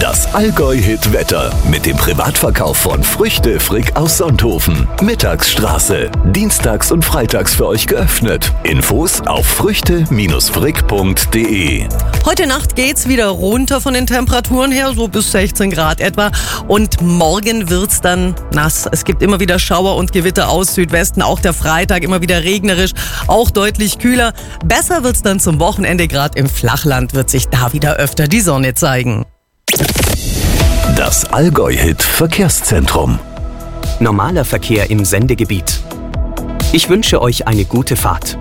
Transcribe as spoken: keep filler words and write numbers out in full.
Das Allgäu-Hit-Wetter mit dem Privatverkauf von Früchte Frick aus Sonthofen. Mittagsstraße. Dienstags und freitags für euch geöffnet. Infos auf früchte frick punkt de. Heute Nacht geht's wieder runter von den Temperaturen her, so bis sechzehn Grad etwa. Und morgen wird's dann nass. Es gibt immer wieder Schauer und Gewitter aus Südwesten. Auch der Freitag immer wieder regnerisch, auch deutlich kühler. Besser wird's dann zum Wochenende. Gerade im Flachland wird sich da wieder öfter die Sonne zeigen. Das Allgäu-Hit-Verkehrszentrum. Normaler Verkehr im Sendegebiet. Ich wünsche euch eine gute Fahrt.